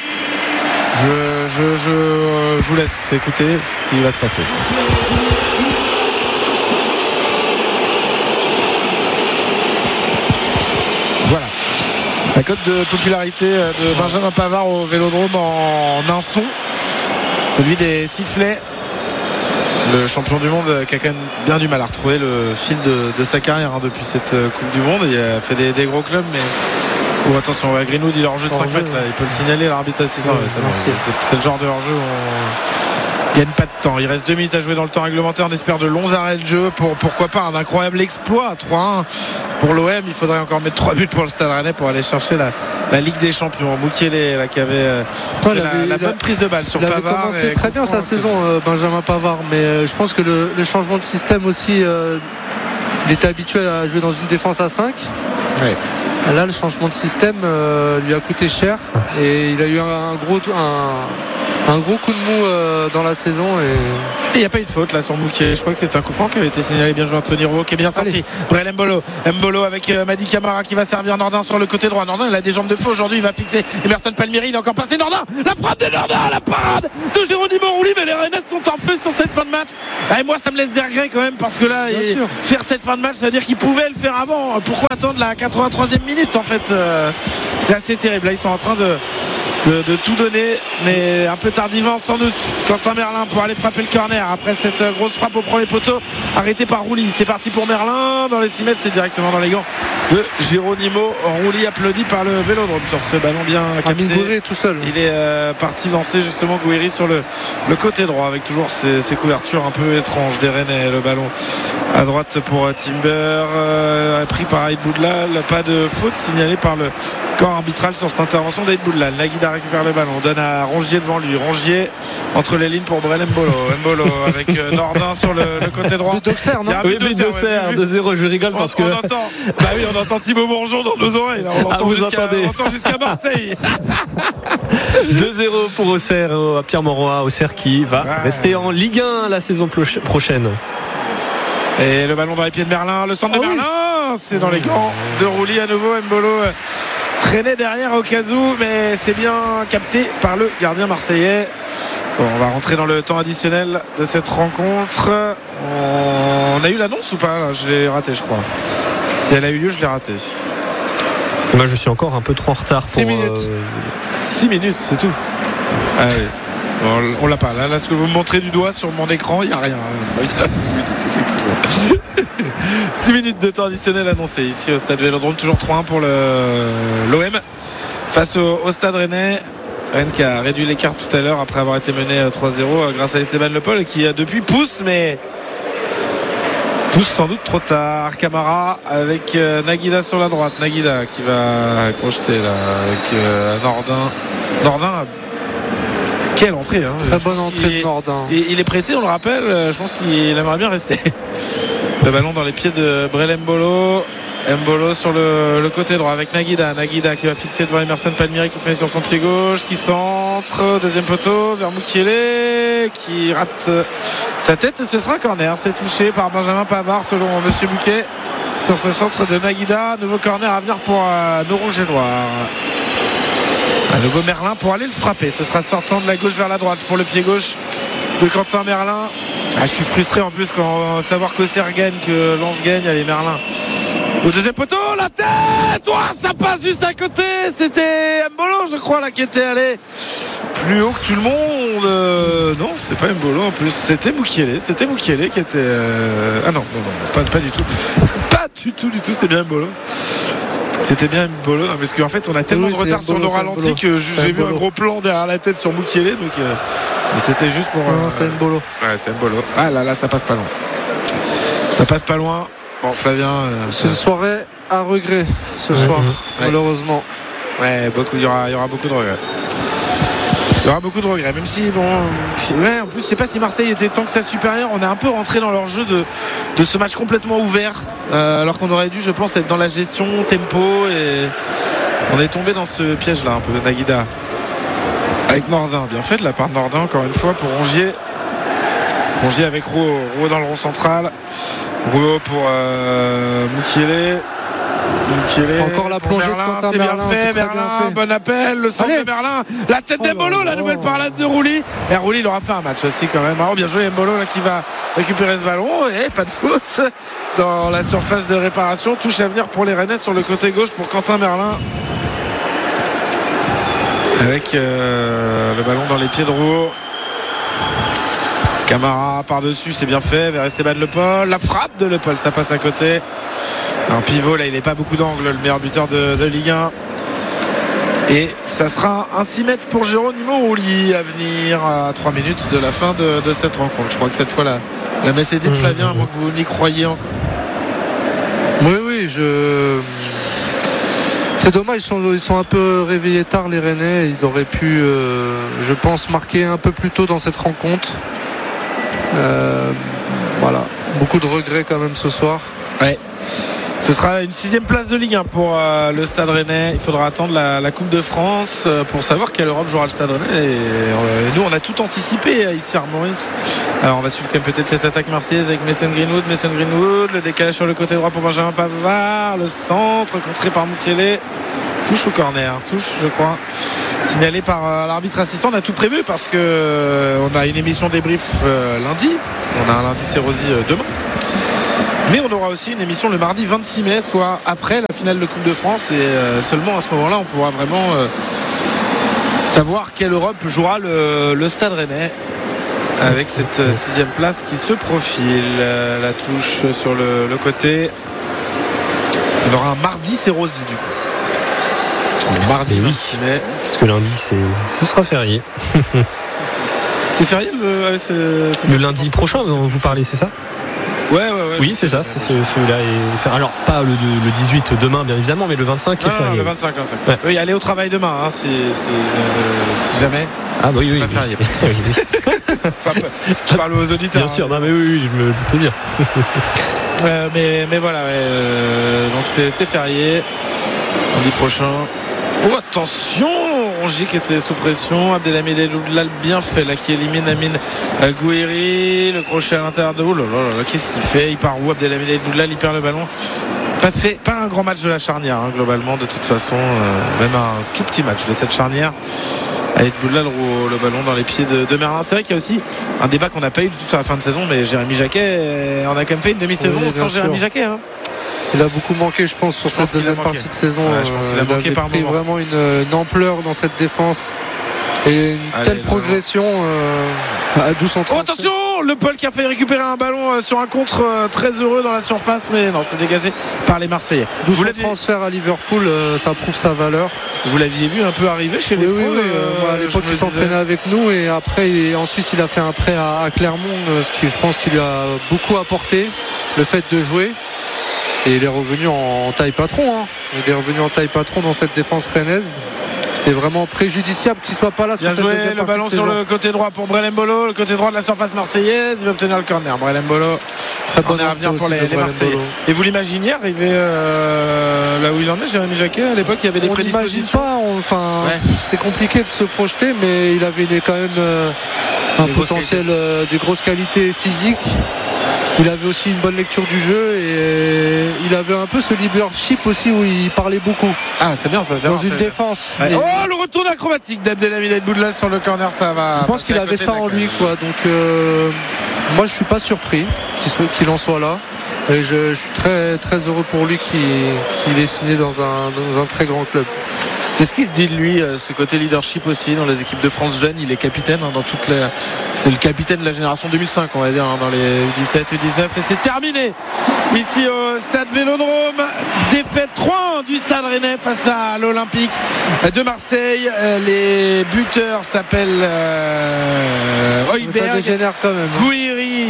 Je vous laisse écouter ce qui va se passer. Voilà. La cote de popularité de Benjamin Pavard au Vélodrome en un son, celui des sifflets. Le champion du monde qui a quand même bien du mal à retrouver le fil de sa carrière depuis cette Coupe du Monde. Il a fait des gros clubs, mais attention, Greenwood il est hors jeu de 5 mètres là. Il peut le signaler, l'arbitre assistant. C'est le genre de hors jeu où gagne pas de temps. Il reste 2 minutes à jouer dans le temps réglementaire. On espère de longs arrêts de jeu pour pourquoi pas un incroyable exploit. 3-1 pour l'OM. Il faudrait encore mettre 3 buts pour le Stade Rennais pour aller chercher la Ligue des Champions. Mukiele là qui avait la bonne prise de balle sur Pavard. Il avait commencé très bien sa saison, Benjamin Pavard, mais je pense que le changement de système aussi, il était habitué à jouer dans une défense à 5. Ouais. Là, le changement de système lui a coûté cher et il a eu un gros coup de mou dans la saison. Et il n'y a pas eu de faute là sur Moukielé. Je crois que c'est un coup franc qui avait été signalé. Bien joué Anthony Rouault qui est bien sorti. Brel Mbolo avec Mady Camara qui va servir Nordin sur le côté droit. Nordin, il a des jambes de feu aujourd'hui. Il va fixer Emerson Palmieri. Il est encore passé Nordin. La frappe de Nordin, la parade de Geronimo Rulli. Mais les Rennais sont en feu sur cette fin de match. Et moi, ça me laisse des regrets quand même parce que là, faire cette fin de match, ça veut dire qu'ils pouvaient le faire avant. Pourquoi attendre la 83e minute en fait? C'est assez terrible. Là, ils sont en train de tout donner, mais un peu tardivement sans doute. Quentin Merlin pour aller frapper le corner après cette grosse frappe au premier poteau arrêté par Rouly. C'est parti pour Merlin dans les 6 mètres, c'est directement dans les gants de Geronimo Rouly, applaudi par le Vélodrome sur ce ballon bien capté. Gouiri tout seul. Il est parti lancer justement Gouiri sur le côté droit avec toujours ces couvertures un peu étranges des Rennais. Le ballon à droite pour Timber, pris par Aïd Boudlal. Pas de faute signalée par le corps arbitral sur cette intervention d'Aïd Boudlal. Naguida récupère le ballon, donne à Rongier devant lui. Rongier entre les lignes pour Brel Mbolo avec Nordin sur le côté droit. D'Auxerre, non? Oui, but d'Auxerre, 2-0. Je rigole parce que on entend Thibaut Bourgeon dans nos oreilles là. On entend jusqu'à Marseille. 2-0 pour Auxerre à Pierre-Mauroy. Auxerre qui va rester en Ligue 1 la saison prochaine. Et le ballon dans les pieds de Merlin, le centre de Merlin, c'est dans les gants de Rouly à nouveau. Mbolo traînait derrière au cas où, mais c'est bien capté par le gardien marseillais. Bon, on va rentrer dans le temps additionnel de cette rencontre. On a eu l'annonce ou pas là? Je l'ai raté, je crois. Si elle a eu lieu, je l'ai raté. Moi, je suis encore un peu trop en retard. 6 minutes. 6 minutes, c'est tout. Ah oui. Bon, on l'a pas. Là, ce que vous me montrez du doigt sur mon écran, il n'y a rien. 6 minutes de temps additionnel annoncé ici au stade Vélodrome. Toujours 3-1 pour l'OM face au Stade Rennais. Rennes qui a réduit l'écart tout à l'heure après avoir été mené 3-0 grâce à Esteban Le Paul qui depuis pousse, mais pousse sans doute trop tard. Camara avec Naguida sur la droite. Naguida qui va projeter là avec Nordin. Quelle entrée, hein. Très bonne entrée de Nordin. Il est prêté, on le rappelle. Je pense qu'il aimerait bien rester. Le ballon dans les pieds de Brel Mbolo sur le côté droit avec Naguida qui va fixer devant Emerson Palmieri qui se met sur son pied gauche, qui centre, deuxième poteau vers Mukiele qui rate sa tête et ce sera corner. C'est touché par Benjamin Pavard selon Monsieur Buquet sur ce centre de Naguida. Nouveau corner à venir pour nos rouges et noirs. Un nouveau Merlin pour aller le frapper. Ce sera sortant de la gauche vers la droite pour le pied gauche de Quentin Merlin. Je suis frustré en plus quand savoir qu'Auxerre gagne, que Lens gagne. Allez, Merlin au deuxième poteau, la tête, ça passe juste à côté. C'était Mbolo, je crois, là, qui était allé plus haut que tout le monde. Non, c'est pas Mbolo en plus, c'était Mukiele qui était ah non, pas du tout. Pas du tout, c'était bien Mbolo. C'était bien Mbolo, parce qu'en fait on a tellement de retard sur nos ralentis que j'ai vu un gros plan derrière la tête sur Mukiele, donc mais c'était juste pour. Non, c'est Mbolo. Ouais, c'est Mbolo. Ah là, ça passe pas loin. Bon, Flavien. C'est une soirée à regret ce soir, malheureusement. Ouais, il y aura beaucoup de regrets. Il y aura beaucoup de regrets, même si en plus je sais pas si Marseille était tant que ça supérieur. On est un peu rentré dans leur jeu de ce match complètement ouvert, alors qu'on aurait dû, je pense, être dans la gestion tempo, et on est tombé dans ce piège là un peu. Naguida avec Nordin, bien fait de la part de Nordin encore une fois pour Rongier avec Rouault dans le rond central, Rouault pour Mukiele. Encore la plongée Merlin, de Quentin c'est Merlin, bien fait, Merlin, bon appel, le centre de Merlin, la tête d'Embolo, la nouvelle parade de Rouly. Et Rouly, il aura fait un match aussi quand même. Bien joué Mbolo là qui va récupérer ce ballon, et pas de faute dans la surface de réparation. Touche à venir pour les Rennais sur le côté gauche pour Quentin Merlin. Avec le ballon dans les pieds de Rouault. Camara par-dessus, c'est bien fait vers Esteban Le Paul. La frappe de Le Paul, ça passe à côté. Un pivot, là, il n'est pas beaucoup d'angle, le meilleur buteur de Ligue 1. Et ça sera un 6 mètres pour Geronimo Rulli à venir à 3 minutes de la fin de cette rencontre. Je crois que cette fois la messe est dite, Flavien, avant que vous n'y croyiez encore. Oui, c'est dommage, ils sont un peu réveillés tard, les Rennais. Ils auraient pu, je pense, marquer un peu plus tôt dans cette rencontre. Voilà, beaucoup de regrets quand même ce soir. Ouais. Ce sera une 6e place de Ligue 1 pour le Stade Rennais. Il faudra attendre la Coupe de France pour savoir quelle Europe jouera le Stade Rennais. Et nous, on a tout anticipé ici à Armorique. Alors, on va suivre quand même peut-être cette attaque marseillaise avec Mason Greenwood, le décalage sur le côté droit pour Benjamin Pavard, le centre contré par Mukiele. Touche au corner, je crois, signalé par l'arbitre assistant. On a tout prévu parce que on a une émission débrief lundi. On a un lundi Sérosi demain. Mais on aura aussi une émission le mardi 26 mai, soit après la finale de Coupe de France. Et seulement à ce moment-là, on pourra vraiment savoir quelle Europe jouera le Stade Rennais. Avec cette 6e place qui se profile. La touche sur le côté. On aura un mardi Sérosi du coup. Mardi 26 mai. Parce que lundi, ce sera férié. C'est férié le lundi prochain, vous parlez, c'est ça ? Ouais. Oui, c'est ça, c'est celui-là. Alors, pas le 18 demain, bien évidemment, mais le 25 est férié. Le 25. Ouais. Oui, allez au travail demain, hein, si jamais. Ah, bah oui. Pas férié. Enfin, je parle aux auditeurs. Bien sûr, non, mais oui, je me doutais bien. Mais voilà, donc c'est férié. Lundi prochain. Oh, attention! Rongier qui était sous pression. Abdelhamid Eloudlal bien fait là, qui élimine Amine Gouiri. Le crochet à l'intérieur de. Oh là là, qu'est-ce qu'il fait? Il part où? Abdelhamid Eloudlal, il perd le ballon. Pas un grand match de la charnière, hein, globalement, de toute façon. Même un tout petit match de cette charnière. Avec Boudlal le ballon dans les pieds de Merlin. C'est vrai qu'il y a aussi un débat qu'on n'a pas eu du tout à la fin de saison, mais Jérémy Jacquet, on a quand même fait une demi-saison sans Jérémy Jacquet. Hein. Il a beaucoup manqué, je pense, sur cette deuxième partie de saison. Ouais, je pense qu'il a manqué par moment. Vraiment une ampleur dans cette défense et une telle progression à 12 Oh, attention, le Paul qui a failli récupérer un ballon sur un contre très heureux dans la surface, mais non, c'est dégagé par les Marseillais. Vous le transfert à Liverpool, ça prouve sa valeur. Vous l'aviez vu un peu arriver chez les pros. Oui, à l'époque il s'entraînait avec nous et après ensuite il a fait un prêt à Clermont, ce qui je pense qu'il lui a beaucoup apporté, le fait de jouer. Et il est revenu en taille patron. Il est revenu en taille patron dans cette défense rennaise. C'est vraiment préjudiciable qu'il ne soit pas là. Bien joué, le ballon sur le côté droit pour Brelem Bolo, le côté droit de la surface marseillaise. Il va obtenir le corner. Brelem Bolo, très bon avenir pour les Marseillais. Et vous l'imaginiez arriver là où il en est, Jérémy Jacquet? À l'époque, il y avait des prédispositions. C'est compliqué de se projeter, mais il avait quand même un potentiel, des grosses qualités physiques. Il avait aussi une bonne lecture du jeu et il avait un peu ce leadership aussi où il parlait beaucoup. Ah, c'est bien ça, c'est dans une défense. Ouais. Oh, le retour acrobatique d'Abdelhamid Boudlal sur le corner, ça va. Je pense qu'il avait ça en lui, quoi. Donc, moi, je suis pas surpris qu'il en soit là. Et je suis très, très heureux pour lui qu'il ait signé dans un très grand club. C'est ce qui se dit de lui, ce côté leadership aussi dans les équipes de France jeunes. Il est capitaine dans toutes les. C'est le capitaine de la génération 2005, on va dire, dans les U17, U19. Et c'est terminé ici au Stade Vélodrome. Défaite 3 du Stade Rennais face à l'Olympique de Marseille. Les buteurs s'appellent Højbjerg, Gouiri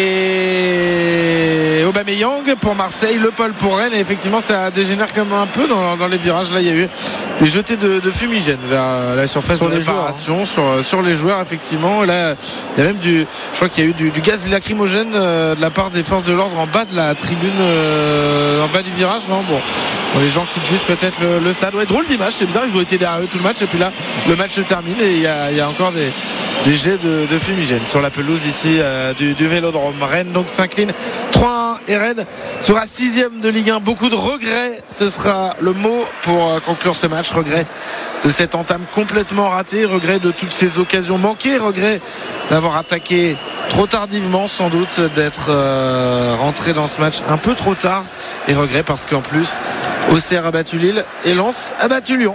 et Aubameyang pour Marseille, Le Paul pour Rennes. Et effectivement, ça dégénère comme un peu dans les virages. Là, il y a eu des jetés de fumigène vers la surface de réparation sur les joueurs, effectivement. Là, il y a même je crois qu'il y a eu du gaz lacrymogène de la part des forces de l'ordre en bas de la tribune, en bas du virage. Non, bon, les gens quittent juste peut-être le stade. Ouais, drôle d'image, c'est bizarre, ils ont été derrière eux tout le match et puis là, le match se termine et il y a encore des jets de fumigène sur la pelouse ici du Vélodrome. Rennes donc s'incline 3-1 et Rennes sera 6e de Ligue 1. Beaucoup de regrets, ce sera le mot pour conclure ce match. Regret de cette entame complètement ratée, regret de toutes ces occasions manquées, regret d'avoir attaqué trop tardivement, sans doute d'être rentré dans ce match un peu trop tard, et regret parce qu'en plus Auxerre a battu Lille et Lens a battu Lyon.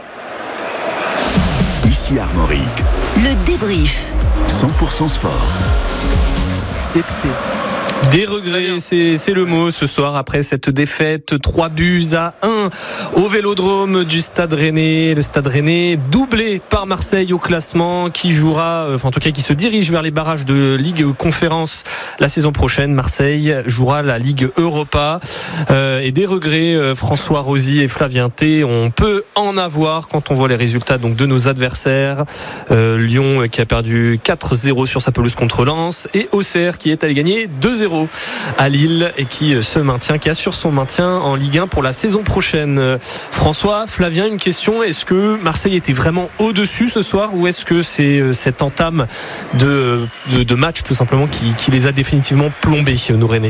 Ici Armorique, le débrief 100% sport. Dépité. Des regrets, c'est le mot ce soir après cette défaite 3-1 au Vélodrome du Stade Rennais. Le Stade Rennais doublé par Marseille au classement, qui jouera, enfin en tout cas qui se dirige vers les barrages de Ligue Conférence la saison prochaine. Marseille jouera la Ligue Europa. Et des regrets, François Rosy et Flavien T, on peut en avoir quand on voit les résultats donc de nos adversaires. Lyon qui a perdu 4-0 sur sa pelouse contre Lens, et Auxerre qui est allé gagner 2-0 à Lille et qui se maintient, qui assure son maintien en Ligue 1 pour la saison prochaine. François, Flavien, une question: est-ce que Marseille était vraiment au-dessus ce soir, ou est-ce que c'est cette entame de match tout simplement qui les a définitivement plombés, nos Rennais?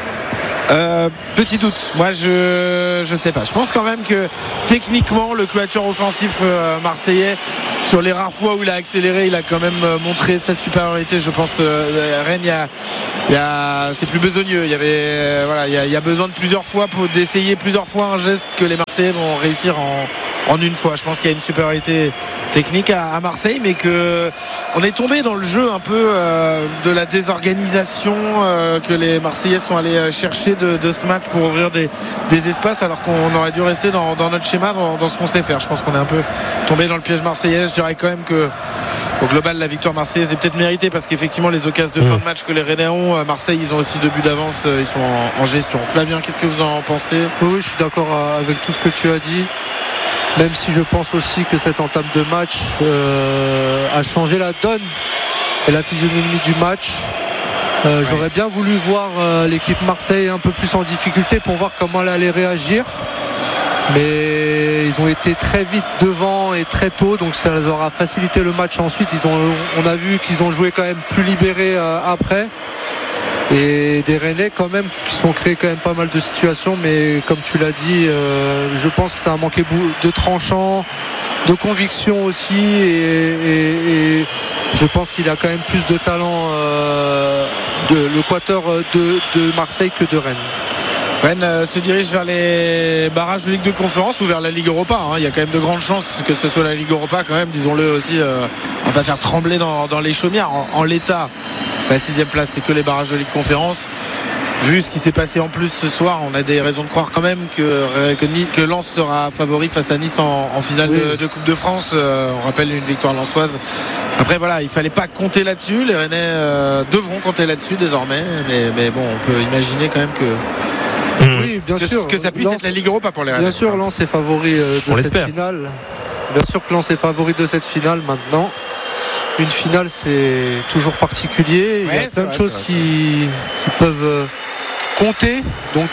Petit doute. Moi, je sais pas. Je pense quand même que techniquement, le clôture offensif marseillais, sur les rares fois où il a accéléré, il a quand même montré sa supériorité. Je pense Rennes, c'est plus besogneux. Il y a besoin de plusieurs fois d'essayer plusieurs fois un geste que les Marseillais vont réussir en une fois. Je pense qu'il y a une supériorité technique à Marseille, mais que on est tombé dans le jeu un peu de la désorganisation que les Marseillais sont allés chercher de ce match pour ouvrir des espaces, alors qu'on aurait dû rester dans notre schéma, dans ce qu'on sait faire. Je pense qu'on est un peu tombé dans le piège marseillais. Je dirais quand même que au global, la victoire marseillaise est peut-être méritée, parce qu'effectivement les occasions de fin de match que les Rennais ont, Marseille, ils ont aussi 2 buts d'avance, ils sont en gestion. Flavien, qu'est-ce que vous en pensez? Oui, je suis d'accord avec tout ce que tu as dit, même si je pense aussi que cette entame de match a changé la donne et la physionomie du match. J'aurais bien voulu voir l'équipe Marseille un peu plus en difficulté pour voir comment elle allait réagir, mais ils ont été très vite devant et très tôt, donc ça leur a facilité le match ensuite. On a vu qu'ils ont joué quand même plus libérés après, et des Rennais quand même qui sont créés quand même pas mal de situations, mais comme tu l'as dit, je pense que ça a manqué de tranchant, de conviction aussi, et je pense qu'il a quand même plus de talent le quatuor de Marseille que de Rennes. Rennes se dirige vers les barrages de Ligue de Conférence ou vers la Ligue Europa. Il y a quand même de grandes chances que ce soit la Ligue Europa quand même, disons-le aussi. On va faire trembler dans les chaumières. En l'état, la 6e place, c'est que les barrages de Ligue Conférence. Vu ce qui s'est passé en plus ce soir, on a des raisons de croire quand même que Lens sera favori face à Nice en finale de Coupe de France. On rappelle une victoire lensoise. Après voilà, il fallait pas compter là-dessus. Les Rennais devront compter là-dessus désormais. Mais bon, on peut imaginer quand même oui, bien sûr, que ça puisse être la Ligue Europa pour les Rennais. Bien sûr, Lens est favori de cette finale. Bien sûr que Lens est favori de cette finale. Maintenant, une finale, c'est toujours particulier. Il y a plein de choses qui peuvent compter, donc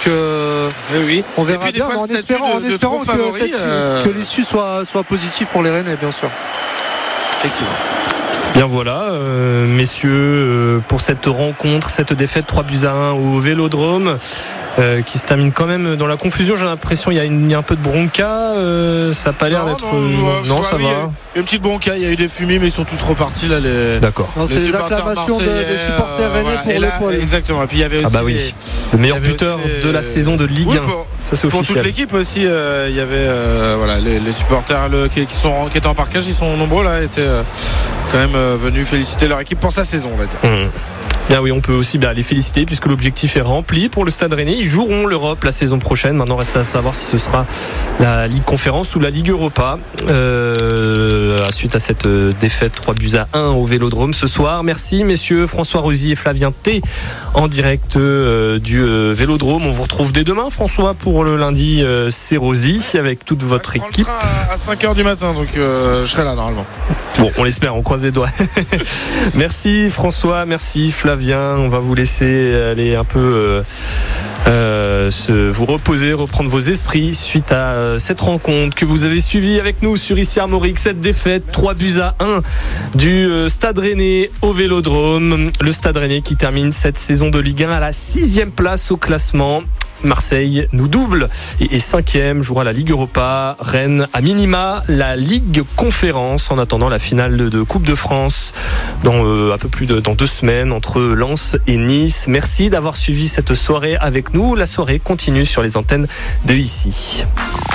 on verra bien, en espérant que l'issue soit positive pour les Rennais, bien sûr. Effectivement. Bien voilà, messieurs, pour cette rencontre, cette défaite 3-1 au Vélodrome, qui se termine quand même dans la confusion. J'ai l'impression qu'il y a un peu de bronca. Ça n'a pas l'air d'être. Non, ça va. Il y a une petite bronca, il y a eu des fumées, mais ils sont tous repartis là. D'accord. C'est les acclamations des supporters rennais pour le pôle. Exactement. Et puis il y avait aussi le meilleur buteur de la saison de Ligue 1. Ça, c'est officiel. Pour toute l'équipe aussi, il y avait les supporters qui étaient en parkage, ils sont nombreux là, étaient quand même venus féliciter leur équipe pour sa saison, on va dire. Bien oui, on peut aussi les féliciter puisque l'objectif est rempli pour le Stade Rennais. Ils joueront l'Europe la saison prochaine. Maintenant, reste à savoir si ce sera la Ligue Conférence ou la Ligue Europa suite à cette défaite 3-1 au Vélodrome ce soir. Merci messieurs, François Rosy et Flavien T en direct du Vélodrome. On vous retrouve dès demain, François, pour le lundi c'est Rosy avec toute votre équipe. À 5h du matin, donc je serai là normalement. Bon, on l'espère, on croise les doigts. Merci François, merci Flavien. On va vous laisser aller un peu vous reposer, reprendre vos esprits suite à cette rencontre que vous avez suivie avec nous sur Ici Armorique. Cette défaite 3-1 du Stade Rennais au Vélodrome. Le Stade Rennais qui termine cette saison de Ligue 1 à la 6e place au classement. Marseille nous double et 5e, jouera la Ligue Europa. Rennes à minima la Ligue Conférence en attendant la finale de Coupe de France dans un peu plus dans 2 semaines entre Lens et Nice. Merci d'avoir suivi cette soirée avec nous. La soirée continue sur les antennes de Ici.